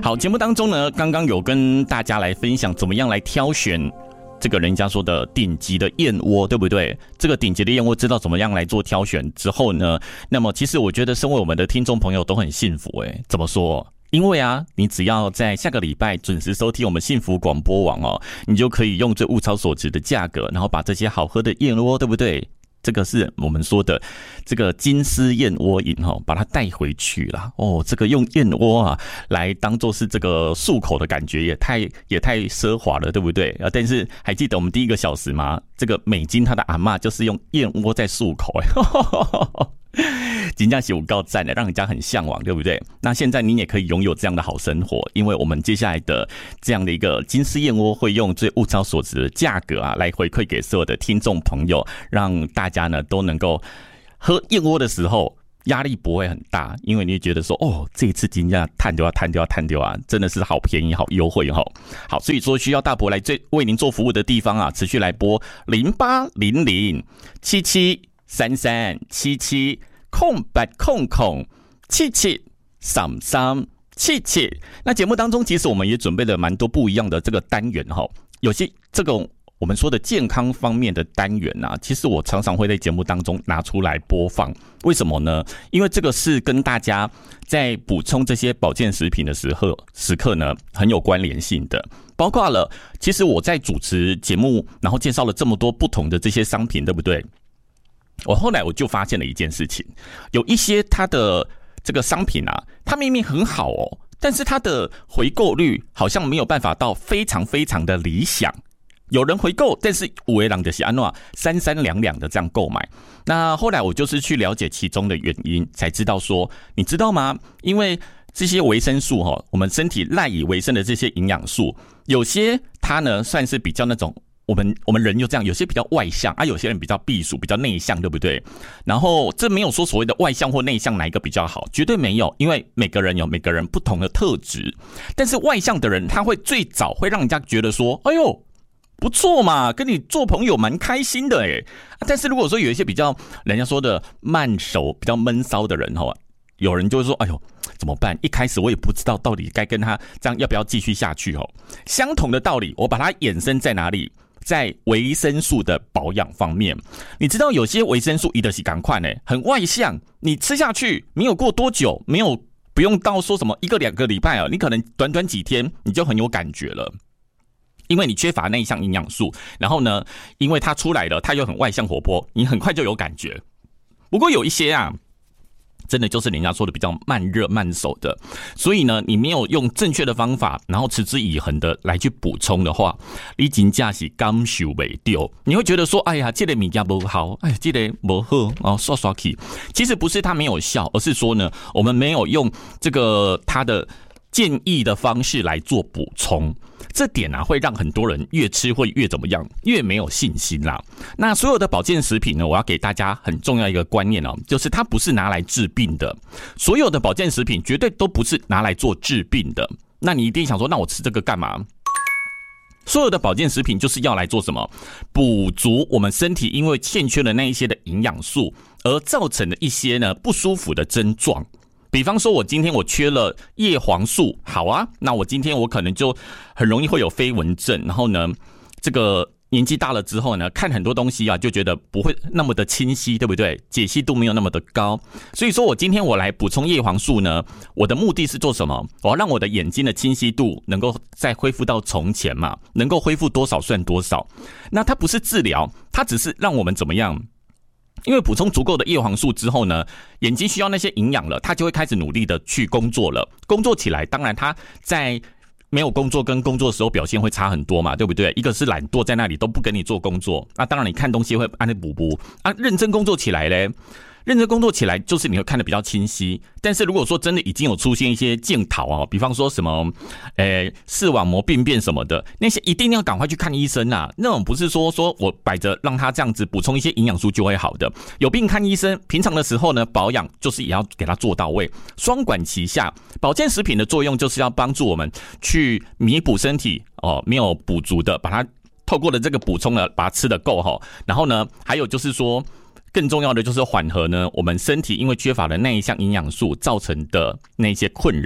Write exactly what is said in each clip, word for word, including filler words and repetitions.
好，节目当中呢，刚刚有跟大家来分享怎么样来挑选这个人家说的顶级的燕窝，对不对？这个顶级的燕窝知道怎么样来做挑选之后呢，那么其实我觉得身为我们的听众朋友都很幸福诶。怎么说？因为啊，你只要在下个礼拜准时收听我们幸福广播网哦，你就可以用最物超所值的价格，然后把这些好喝的燕窝，对不对？这个是我们说的这个金丝燕窝饮哈，把它带回去啦。哦，这个用燕窝啊来当做是这个漱口的感觉，也太也太奢华了，对不对？啊，但是还记得我们第一个小时吗？这个美金他的阿嬷就是用燕窝在漱口，哎。真的是有够赞的，让人家很向往，对不对？那现在你也可以拥有这样的好生活，因为我们接下来的这样的一个金丝燕窝会用最物超所值的价格啊，来回馈给所有的听众朋友，让大家呢都能够喝燕窝的时候压力不会很大，因为你会觉得说，哦，这一次金价摊丢啊摊丢啊摊丢啊，真的是好便宜好优惠哈。好，所以说需要大伯来最为您做服务的地方啊，持续来拨零八零零七七三三七七。空八空空七七三三七七。那节目当中，其实我们也准备了蛮多不一样的这个单元哈。有些这种我们说的健康方面的单元啊，其实我常常会在节目当中拿出来播放。为什么呢？因为这个是跟大家在补充这些保健食品的时候时刻呢很有关联性的。包括了，其实我在主持节目，然后介绍了这么多不同的这些商品，对不对？我后来我就发现了一件事情，有一些它的这个商品啊，它明明很好哦，但是它的回购率好像没有办法到非常非常的理想。有人回购，但是有的人就是安怎三三两两的这样购买。那后来我就是去了解其中的原因，才知道说，你知道吗？因为这些维生素哈，我们身体赖以为生的这些营养素，有些它呢算是比较那种。我们我们人就这样，有些比较外向啊，有些人比较避暑，比较内向，对不对？然后这没有说所谓的外向或内向哪一个比较好，绝对没有，因为每个人有每个人不同的特质。但是外向的人，他会最早会让人家觉得说，哎呦，不错嘛，跟你做朋友蛮开心的哎。但是如果说有一些比较人家说的慢熟、比较闷骚的人哈，有人就会说，哎呦，怎么办？一开始我也不知道到底该跟他这样要不要继续下去哦。相同的道理，我把它衍生在哪里？在维生素的保养方面，你知道有些维生素一的是赶快呢，很外向，你吃下去没有过多久，没有不用到说什么一个两个礼拜啊，你可能短短几天你就很有感觉了，因为你缺乏那一项营养素，然后呢，因为它出来了，它又很外向活泼，你很快就有感觉。不过有一些啊。真的就是人家说的比较慢热慢熟的，所以呢，你没有用正确的方法，然后持之以恒的来去补充的话，你真的是感受不到，你会觉得说，哎呀，这个物件不好，哎，这个不好，然后刷刷去。其实不是它没有效，而是说呢，我们没有用这个它的建议的方式来做补充。这点啊，会让很多人越吃会越怎么样，越没有信心啦。那所有的保健食品呢，我要给大家很重要一个观念哦，就是它不是拿来治病的。所有的保健食品绝对都不是拿来做治病的。那你一定想说，那我吃这个干嘛？所有的保健食品就是要来做什么？补足我们身体因为欠缺了那一些的营养素而造成的一些呢不舒服的症状。比方说我今天我缺了叶黄素，好啊，那我今天我可能就很容易会有飞蚊症，然后呢这个年纪大了之后呢，看很多东西啊就觉得不会那么的清晰，对不对？解析度没有那么的高，所以说我今天我来补充叶黄素呢，我的目的是做什么？我要让我的眼睛的清晰度能够再恢复到从前嘛，能够恢复多少算多少。那它不是治疗，它只是让我们怎么样？因为补充足够的叶黄素之后呢，眼睛需要那些营养了，它就会开始努力的去工作了。工作起来，当然它在没有工作跟工作的时候表现会差很多嘛，对不对？一个是懒惰在那里都不跟你做工作，那当然你看东西会按那补补啊，认真工作起来嘞。认真工作起来，就是你会看得比较清晰。但是如果说真的已经有出现一些镜头啊，比方说什么，诶，视网膜病变什么的，那些一定要赶快去看医生啊。那种不是说说我摆着让他这样子补充一些营养素就会好的。有病看医生，平常的时候呢，保养就是也要给他做到位，双管齐下。保健食品的作用就是要帮助我们去弥补身体哦没有补足的，把它透过了这个补充呢，把它吃得够哈。然后呢，还有就是说。更重要的就是缓和呢，我们身体因为缺乏了那一项营养素造成的那些困扰。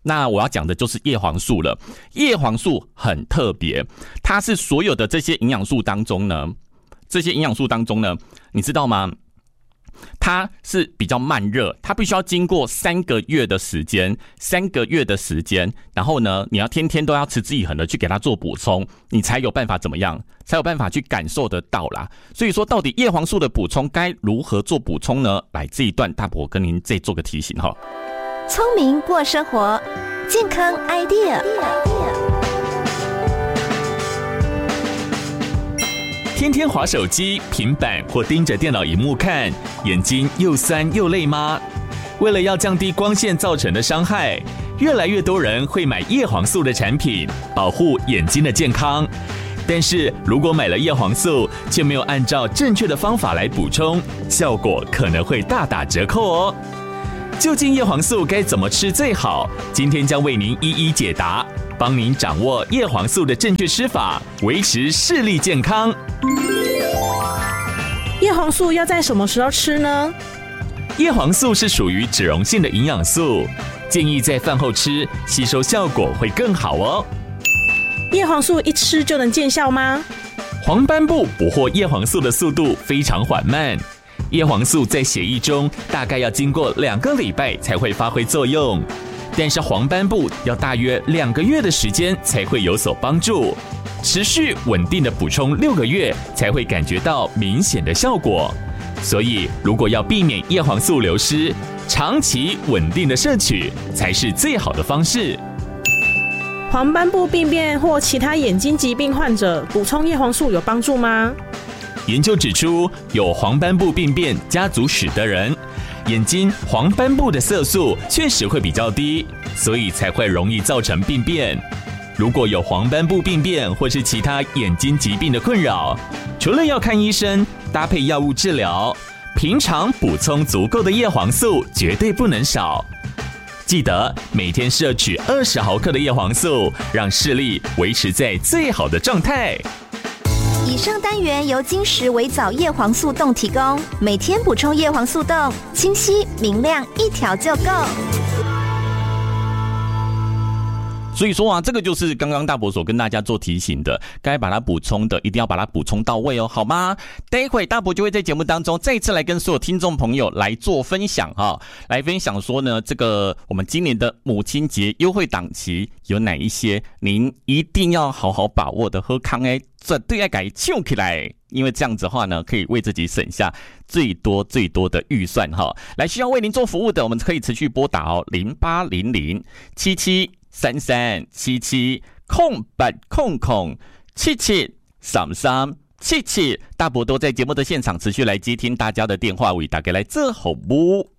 那我要讲的就是叶黄素了。叶黄素很特别，它是所有的这些营养素当中呢，这些营养素当中呢，你知道吗？它是比较慢热，它必须要经过三个月的时间，三个月的时间，然后呢，你要天天都要持之以恒的去给它做补充，你才有办法怎么样？才有办法去感受得到啦。所以说，到底叶黄素的补充该如何做补充呢？来，这一段大伯跟您再做个提醒哈。 聪明过生活，健康 idea。 天天滑手机、平板或盯着电脑萤幕看，眼睛又酸又累吗？为了要降低光线造成的伤害，越来越多人会买叶黄素的产品，保护眼睛的健康。但是如果买了叶黄素，却没有按照正确的方法来补充，效果可能会大打折扣哦。究竟叶黄素该怎么吃最好？今天将为您一一解答，帮您掌握叶黄素的正确吃法，维持视力健康。 叶黄素要在什么时候吃呢？ 叶黄素是属于脂溶性的营养素，建议在饭后吃，吸收效果会更好哦。 叶黄素一吃就能见效吗？ 黄斑部捕获叶黄素的速度非常缓慢，叶黄素在血液中大概要经过两个礼拜才会发挥作用，但是黄斑部要大约两个月的时间才会有所帮助，持续稳定的补充六个月才会感觉到明显的效果。所以如果要避免叶黄素流失，长期稳定的摄取才是最好的方式。 黄斑部病变或其他眼睛疾病患者补充叶黄素有帮助吗？ 研究指出，有黄斑部病变家族史的人，眼睛黄斑部的色素确实会比较低，所以才会容易造成病变。如果有黄斑部病变或是其他眼睛疾病的困扰，除了要看医生，搭配药物治疗，平常补充足够的叶黄素绝对不能少。记得每天摄取二十毫克的叶黄素，让视力维持在最好的状态。 以上单元由金石微藻叶黄素冻提供，每天补充叶黄素冻，清晰明亮一条就够。 所以说啊，这个就是刚刚大伯所跟大家做提醒的，该把它补充的一定要把它补充到位哦，好吗？待会大伯就会在节目当中再次来跟所有听众朋友来做分享哈，来分享说呢，这个我们今年的母亲节优惠档期有哪一些，您一定要好好把握的，喝康哎，绝对要改抢起来，因为这样子的话呢，可以为自己省下最多最多的预算哈。来，需要为您做服务的，我们可以持续拨打哦，零八零零七七。三三七七空八空空七七三三七七，大伯都在节目的现场持续来接听大家的电话，为大家来做服务。